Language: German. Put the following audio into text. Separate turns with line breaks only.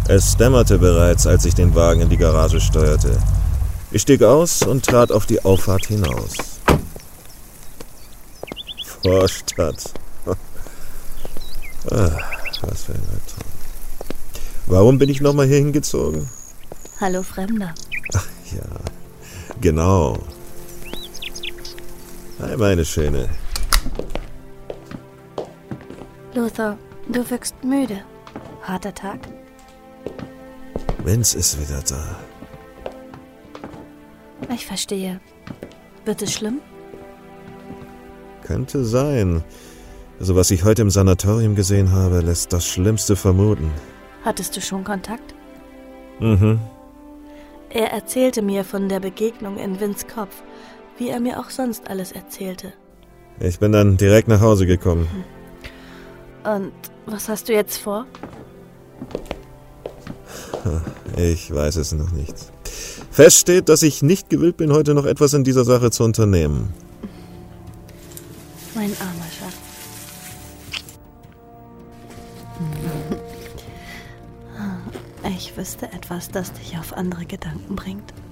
Es dämmerte bereits, als ich den Wagen in die Garage steuerte. Ich stieg aus und trat auf die Auffahrt hinaus. Vorstadt. Was für ein Albtraum. Warum bin ich nochmal hier hingezogen?
Hallo, Fremder.
Ach ja, genau. Hi, meine Schöne.
Lothar, du wirkst müde. Harter Tag?
Vince ist wieder da.
Ich verstehe. Wird es schlimm?
Könnte sein. Also was ich heute im Sanatorium gesehen habe, lässt das Schlimmste vermuten.
Hattest du schon Kontakt?
Mhm.
Er erzählte mir von der Begegnung in Vinces Kopf, wie er mir auch sonst alles erzählte.
Ich bin dann direkt nach Hause gekommen.
Und was hast du jetzt vor?
Ich weiß es noch nicht. Fest steht, dass ich nicht gewillt bin, heute noch etwas in dieser Sache zu unternehmen.
Mein armer Schatz. Ich wüsste etwas, das dich auf andere Gedanken bringt.